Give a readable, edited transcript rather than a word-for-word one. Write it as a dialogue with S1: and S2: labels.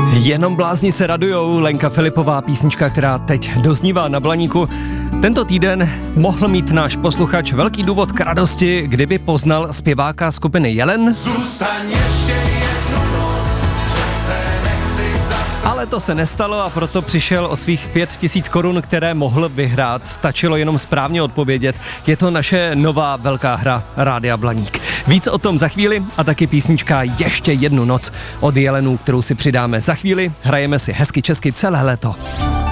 S1: Jenom blázni se radujou, Lenka Filipová, písnička, která teď doznívá na Blaníku. Tento týden mohl mít náš posluchač velký důvod k radosti, kdyby poznal zpěváka skupiny Jelen. Ale to se nestalo a proto přišel o svých 5000 korun, které mohl vyhrát. Stačilo jenom správně odpovědět. Je to naše nová velká hra Rádia Blaník. Víc o tom za chvíli a taky písnička Ještě jednu noc od Jelenů, kterou si přidáme za chvíli. Hrajeme si hezky česky celé léto.